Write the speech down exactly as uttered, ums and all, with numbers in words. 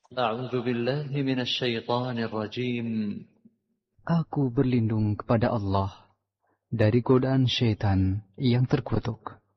أعوذ بالله من الشيطان الرجيم. Aku berlindung kepada Allah dari godaan syaitan yang terkutuk.